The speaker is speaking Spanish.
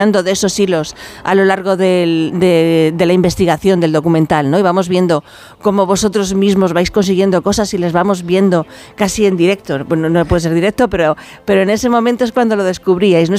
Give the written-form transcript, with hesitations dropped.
de esos hilos a lo largo de la investigación del documental, ¿no? Y vamos viendo cómo vosotros mismos vais consiguiendo cosas y les vamos viendo casi en directo. Bueno, no puede ser directo, pero en ese momento es cuando lo descubríais, ¿no?